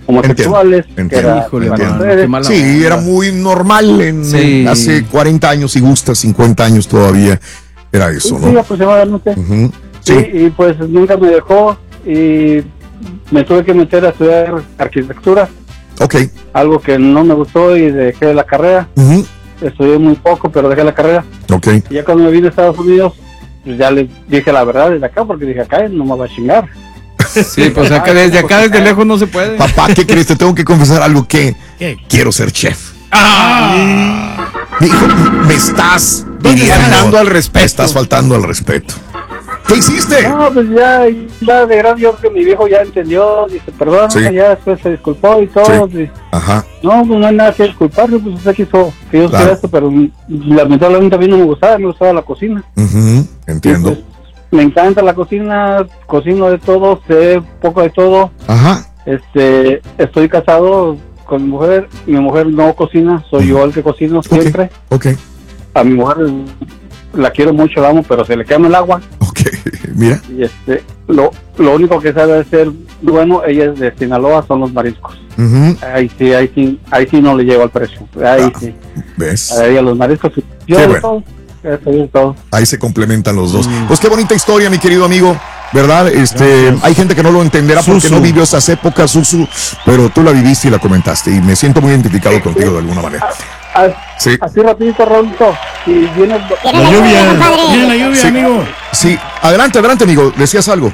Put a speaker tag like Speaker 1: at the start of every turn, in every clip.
Speaker 1: homosexuales.
Speaker 2: Entiendo. Sí, era muy normal hace 40 años, si gusta, 50 años todavía. Era eso, ¿no?
Speaker 1: Sí, aproximadamente. Sí, y pues nunca me dejó y me tuve que meter a estudiar arquitectura.
Speaker 2: Okay.
Speaker 1: Algo que no me gustó y dejé la carrera. Estudié muy poco, pero dejé la carrera.
Speaker 2: Okay.
Speaker 1: Y ya cuando me vine a Estados Unidos, pues ya le dije la verdad desde acá, porque dije, acá no me va a chingar.
Speaker 3: Sí, pues desde lejos no se puede.
Speaker 2: Papá, ¿qué crees? Te tengo que confesar algo que quiero ser chef. Mi hijo, me estás
Speaker 3: faltando al respeto.
Speaker 2: Me estás faltando al respeto. ¿Qué hiciste?
Speaker 1: No, pues ya de gran Dios que mi viejo ya entendió, dice, perdón, ya después se disculpó y todo.
Speaker 2: Sí. Ajá.
Speaker 1: No, pues no hay nada que disculparle, pues usted quiso que yo hiciera esto, pero lamentablemente a mí no me gustaba la cocina.
Speaker 2: Entiendo.
Speaker 1: Pues, me encanta la cocina, cocino de todo, sé poco de todo.
Speaker 2: Ajá.
Speaker 1: Estoy casado con mi mujer no cocina, soy yo el que cocino siempre.
Speaker 2: Okay.
Speaker 1: A mi mujer la quiero mucho, la amo, pero se le quema el agua.
Speaker 2: Mira.
Speaker 1: Y lo único que sabe hacer bueno, ella es de Sinaloa, son los mariscos. Ahí sí no le llego al precio. Ahí sí.
Speaker 2: ¿Ves?
Speaker 1: A ella los mariscos. Yo de todo. Todo.
Speaker 2: Ahí se complementan los dos. Pues qué bonita historia, mi querido amigo, ¿verdad? Hay gente que no lo entenderá porque no vivió esas épocas, Susu, pero tú la viviste y la comentaste y me siento muy identificado contigo de alguna manera.
Speaker 1: Así rapidito, Raulito. Si viene
Speaker 4: la lluvia.
Speaker 5: Viene la lluvia, amigo.
Speaker 2: Sí, adelante, amigo. ¿Decías algo?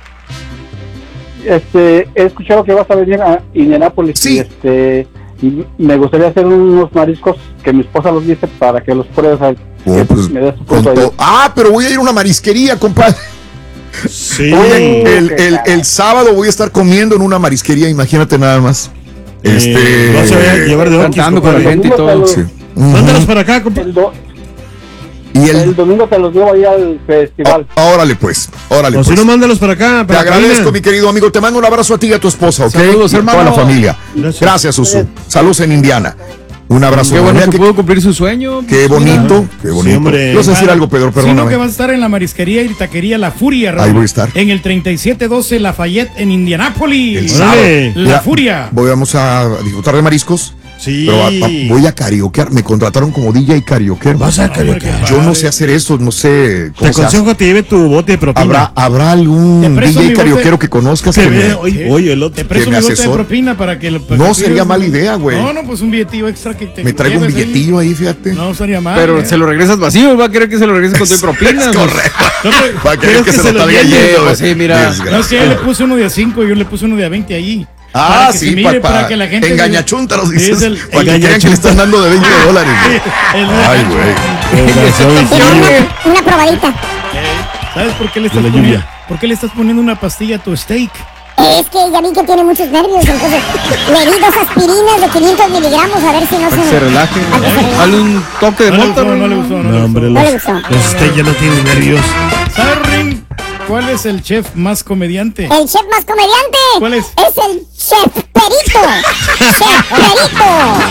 Speaker 1: He escuchado que vas a venir a Indianápolis.
Speaker 2: Sí.
Speaker 1: Y me gustaría hacer unos mariscos que mi esposa los dice para que los pruebes.
Speaker 2: Pues,
Speaker 1: me des tu punto ahí.
Speaker 2: Pero voy a ir a una marisquería, compadre.
Speaker 4: Sí.
Speaker 2: El sábado voy a estar comiendo en una marisquería, imagínate nada más.
Speaker 4: Vas a llevar de
Speaker 3: cantando con la gente y todo.
Speaker 4: Mándalos para acá, compadre.
Speaker 1: El domingo te los llevo ahí al festival.
Speaker 2: Órale pues.
Speaker 4: Si no, mándalos para acá.
Speaker 2: Te agradezco, mi querido amigo. Te mando un abrazo a ti y a tu esposa, ¿ok?
Speaker 3: Saludos, hermano.
Speaker 2: Toda la familia. Gracias, Susu. Saludos en Indiana. Un abrazo.
Speaker 3: Qué bueno que pudo cumplir su sueño.
Speaker 2: Qué bonito, qué bonito.
Speaker 4: Sí, hombre.
Speaker 2: No sé decir algo, Pedro, perdóname.
Speaker 5: Sino que va a estar en la marisquería y taquería La Furia, Raúl.
Speaker 2: Ahí voy a estar.
Speaker 5: En el 3712 Lafayette en Indianápolis.
Speaker 2: El sábado.
Speaker 5: La Furia.
Speaker 2: Vamos a disfrutar de mariscos.
Speaker 4: Sí.
Speaker 2: Pero voy a karaokear. Me contrataron como DJ karaoke.
Speaker 4: Vas a karaokear.
Speaker 2: Yo no sé hacer eso, no sé
Speaker 4: cómo. Te aconsejo que te lleve tu bote de propina.
Speaker 2: ¿Habrá algún DJ karaokeero que conozcas?
Speaker 4: Oye, el otro.
Speaker 5: Te presto mi bote de propina para que
Speaker 2: no sería mala idea, güey.
Speaker 5: No, pues un billetillo extra que te.
Speaker 2: Me traigo un billetillo ahí, fíjate.
Speaker 5: No sería mal.
Speaker 3: Pero se lo regresas vacío, va a querer que se lo regreses con tu propina.
Speaker 2: Es correcto. Va a querer que se lo traiga lleno.
Speaker 3: Sí, mira.
Speaker 5: No, es que yo le puse uno de a 5 y yo le puse uno de a 20 allí.
Speaker 2: Sí,
Speaker 5: para que la gente
Speaker 2: engañachunta los dices. Para que crean que le están dando de $20. Ay,
Speaker 4: güey.
Speaker 6: Una probadita.
Speaker 5: ¿Sabes por qué le estás poniendo una pastilla a tu steak?
Speaker 6: Es que ya vi que tiene muchos nervios, entonces le di 2 aspirinas de 500 miligramos a ver si no
Speaker 3: se relaje. Dale un toque de mota.
Speaker 5: No le gustó.
Speaker 4: No, hombre, los steak ya no tienen nervios.
Speaker 5: ¿Sabes, cuál es el chef más comediante?
Speaker 6: ¿El chef más comediante?
Speaker 5: ¿Cuál es?
Speaker 6: Es el Chef Perito. Chef Perito.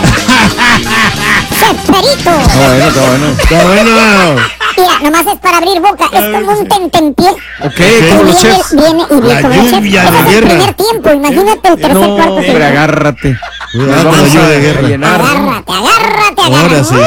Speaker 6: Chef Perito.
Speaker 4: Está bueno.
Speaker 6: Mira, nomás es para abrir boca, es como un tentempié.
Speaker 3: Como los chefs.
Speaker 6: Viene
Speaker 4: La lluvia de guerra.
Speaker 6: El primer tiempo, imagínate el tercer cuarto.
Speaker 3: Pero agárrate.
Speaker 4: Vamos a de guerra.
Speaker 6: Agárrate.
Speaker 4: Ahora sí.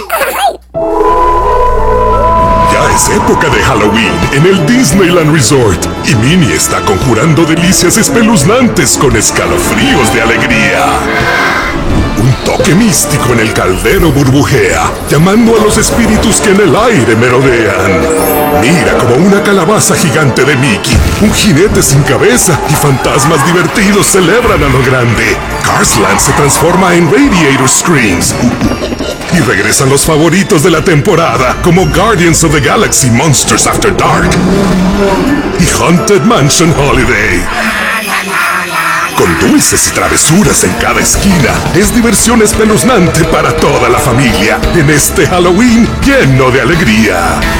Speaker 7: Ya es época de Halloween en el Disneyland Resort y Minnie está conjurando delicias espeluznantes con escalofríos de alegría. Un toque místico en el caldero burbujea, llamando a los espíritus que en el aire merodean. Mira como una calabaza gigante de Mickey, un jinete sin cabeza y fantasmas divertidos celebran a lo grande. Carsland se transforma en Radiator Screams. Y regresan los favoritos de la temporada, como Guardians of the Galaxy Monsters After Dark y Haunted Mansion Holiday. Con dulces y travesuras en cada esquina, es diversión espeluznante para toda la familia en este Halloween lleno de alegría.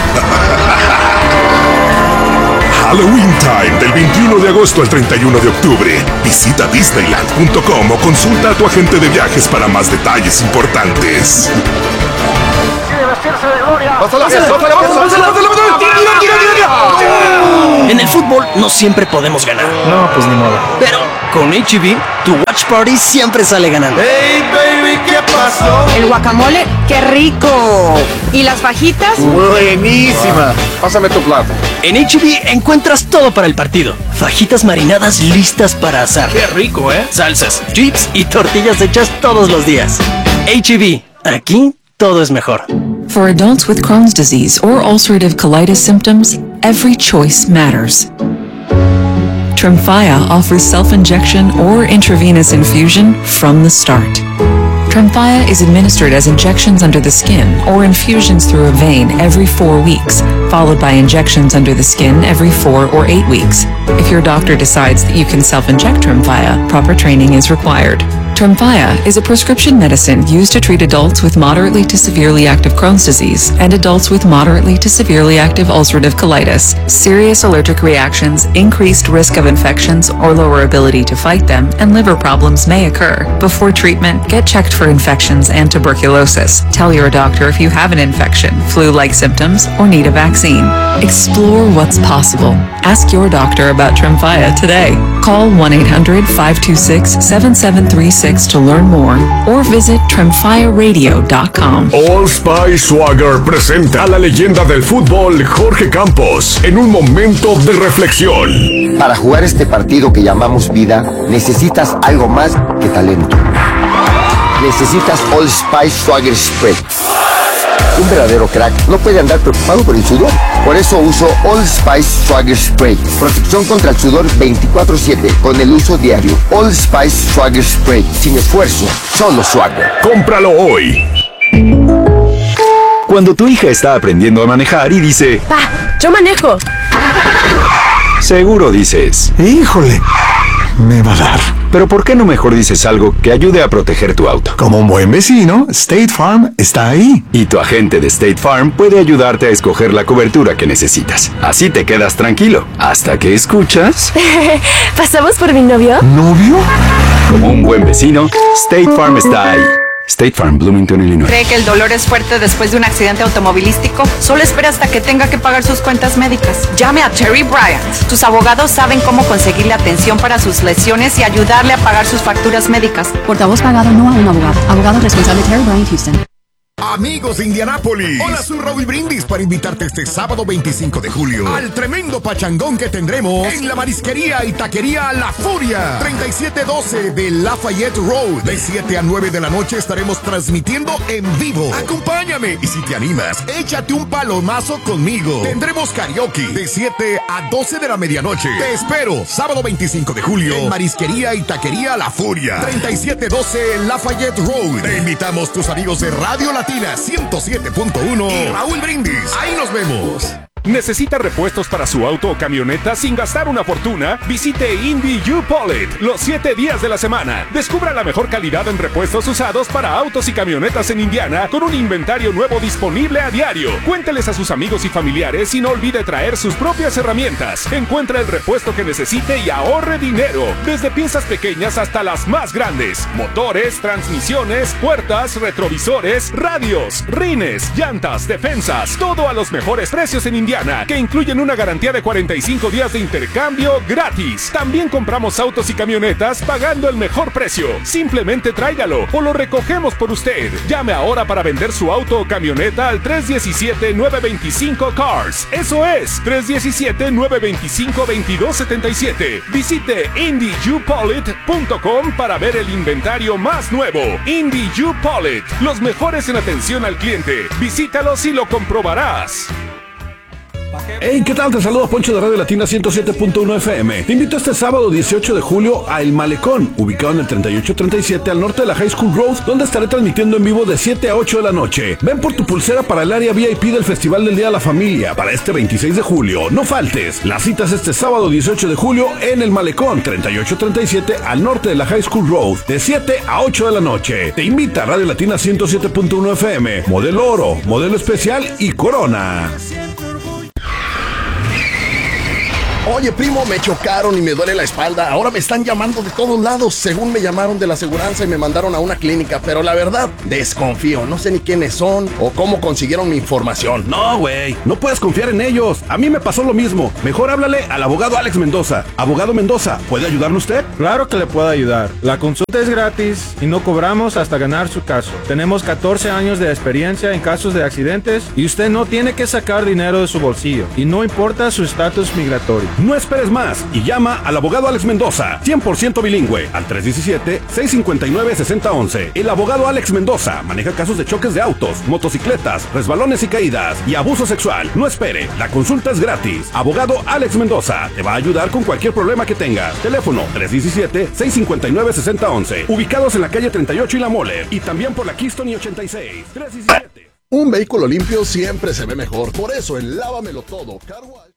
Speaker 7: Halloween Time del 21 de agosto al 31 de octubre. Visita Disneyland.com o consulta a tu agente de viajes para más detalles importantes.
Speaker 8: En el fútbol no siempre podemos ganar.
Speaker 3: No, pues ni modo.
Speaker 8: Pero Con H-E-B, tu watch party siempre sale ganando.
Speaker 9: Hey baby, ¿qué pasó?
Speaker 10: El guacamole, ¡qué rico! ¿Y las fajitas?
Speaker 9: Buenísima. Pásame tu plato.
Speaker 8: En H-E-B encuentras todo para el partido. Fajitas marinadas listas para asar.
Speaker 9: Qué rico, ¿eh?
Speaker 8: Salsas, chips y tortillas hechas todos los días. H-E-B, aquí todo es mejor.
Speaker 11: For adults with Crohn's disease or ulcerative colitis symptoms, every choice matters. Tremfya offers self-injection or intravenous infusion from the start. Tremfya is administered as injections under the skin or infusions through a vein every 4 weeks, followed by injections under the skin every 4 or 8 weeks. If your doctor decides that you can self-inject Tremfya, proper training is required. Tremfya is a prescription medicine used to treat adults with moderately to severely active Crohn's disease and adults with moderately to severely active ulcerative colitis. Serious allergic reactions, increased risk of infections or lower ability to fight them, and liver problems may occur. Before treatment, get checked for infections and tuberculosis. Tell your doctor if you have an infection, flu-like symptoms, or need a vaccine. Explore what's possible. Ask your doctor about Tremfya today. Call 1-800-526-7736 to learn more or visit tremfyaradio.com.
Speaker 7: Old Spice Swagger presenta a la leyenda del fútbol Jorge Campos en un momento de reflexión.
Speaker 12: Para jugar este partido que llamamos vida, necesitas algo más que talento. Necesitas Old Spice Swagger Spray. Un verdadero crack no puede andar preocupado por el sudor. Por eso uso Old Spice Swagger Spray. Protección contra el sudor 24/7 con el uso diario. Old Spice Swagger Spray. Sin esfuerzo, solo Swagger.
Speaker 7: Cómpralo hoy.
Speaker 13: Cuando tu hija está aprendiendo a manejar y dice:
Speaker 10: ¡Pa! ¡Yo manejo!
Speaker 13: Seguro dices:
Speaker 14: ¡híjole! Me va a dar.
Speaker 13: Pero ¿por qué no mejor dices algo que ayude a proteger tu auto?
Speaker 14: Como un buen vecino, State Farm está ahí.
Speaker 13: Y tu agente de State Farm puede ayudarte a escoger la cobertura que necesitas. Así te quedas tranquilo, hasta que escuchas...
Speaker 10: ¿Pasamos por mi novio?
Speaker 14: ¿Novio?
Speaker 13: Como un buen vecino, State Farm está ahí. State Farm, Bloomington, Illinois.
Speaker 10: ¿Cree que el dolor es fuerte después de un accidente automovilístico? Solo espera hasta que tenga que pagar sus cuentas médicas. Llame a Terry Bryant. Tus abogados saben cómo conseguirle atención para sus lesiones y ayudarle a pagar sus facturas médicas.
Speaker 15: Portavoz pagado, no a un abogado. Abogado responsable Terry Bryant, Houston.
Speaker 2: Amigos de Indianápolis, hola, soy Raúl Brindis para invitarte este sábado 25 de julio al tremendo pachangón que tendremos en la marisquería y taquería La Furia, 3712 de Lafayette Road. De 7 a 9 de la noche estaremos transmitiendo en vivo. Acompáñame y si te animas, échate un palomazo conmigo. Tendremos karaoke de 7 a 12 de la medianoche. Te espero, sábado 25 de julio en marisquería y taquería La Furia, 3712 Lafayette Road. Te invitamos tus amigos de Radio Latina 107.1 y Raúl Brindis. Ahí nos vemos.
Speaker 16: ¿Necesita repuestos para su auto o camioneta sin gastar una fortuna? Visite Indy U-Polite los 7 días de la semana. Descubra la mejor calidad en repuestos usados para autos y camionetas en Indiana con un inventario nuevo disponible a diario. Cuénteles a sus amigos y familiares y no olvide traer sus propias herramientas. Encuentra el repuesto que necesite y ahorre dinero. Desde piezas pequeñas hasta las más grandes. Motores, transmisiones, puertas, retrovisores, radios, rines, llantas, defensas. Todo a los mejores precios en Indiana, que incluyen una garantía de 45 días de intercambio gratis. También compramos autos y camionetas pagando el mejor precio. Simplemente tráigalo o lo recogemos por usted. Llame ahora para vender su auto o camioneta al 317-925-CARS. Eso es, 317-925-2277. Visite IndyUPolite.com para ver el inventario más nuevo. Indy U-Polite, los mejores en atención al cliente. Visítalos y lo comprobarás.
Speaker 17: Hey, ¿qué tal? Te saluda Poncho de Radio Latina 107.1 FM. Te invito este sábado 18 de julio a El Malecón, ubicado en el 3837 al norte de la High School Road, donde estaré transmitiendo en vivo de 7 a 8 de la noche. Ven por tu pulsera para el área VIP del Festival del Día de la Familia para este 26 de julio. No faltes. La cita es este sábado 18 de julio en El Malecón, 3837 al norte de la High School Road, de 7 a 8 de la noche. Te invita a Radio Latina 107.1 FM, modelo oro, modelo especial y corona.
Speaker 18: Oye, primo, me chocaron y me duele la espalda. Ahora me están llamando de todos lados. Según me llamaron de la aseguranza y me mandaron a una clínica. Pero la verdad, desconfío. No sé ni quiénes son o cómo consiguieron mi información.
Speaker 17: No, güey, no puedes confiar en ellos. A mí me pasó lo mismo. Mejor háblale al abogado Alex Mendoza. Abogado Mendoza, ¿puede ayudarle usted?
Speaker 19: Claro que le puedo ayudar. La consulta es gratis y no cobramos hasta ganar su caso. Tenemos 14 años de experiencia en casos de accidentes y usted no tiene que sacar dinero de su bolsillo. Y no importa su estatus migratorio.
Speaker 17: No esperes más y llama al abogado Alex Mendoza, 100% bilingüe, al 317-659-6011. El abogado Alex Mendoza maneja casos de choques de autos, motocicletas, resbalones y caídas y abuso sexual. No espere, la consulta es gratis. Abogado Alex Mendoza te va a ayudar con cualquier problema que tengas. Teléfono 317-659-6011. Ubicados en la calle 38 y La Mole y también por la Keystone y 86. 317.
Speaker 18: Un vehículo limpio siempre se ve mejor. Por eso en Lávamelo Todo Car Wash.